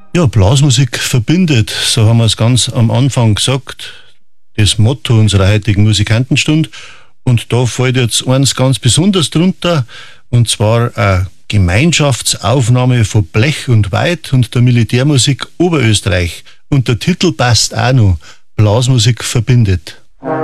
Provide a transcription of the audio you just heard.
Ja, Blasmusik verbindet, so haben wir es ganz am Anfang gesagt, das Motto unserer heutigen Musikantenstunde. Und da fällt jetzt eins ganz besonders drunter, und zwar eine Gemeinschaftsaufnahme von Blech und Weit und der Militärmusik Oberösterreich. Und der Titel passt auch noch, Blasmusik verbindet.